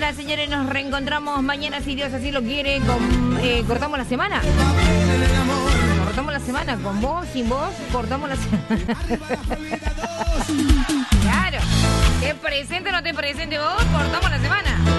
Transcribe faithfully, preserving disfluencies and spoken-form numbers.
Hola, señores, nos reencontramos mañana, si Dios así lo quiere. Con, eh, cortamos la semana. Cortamos la semana. Con vos, sin vos, cortamos la semana. Claro. Te presente o no te presente vos, cortamos la semana.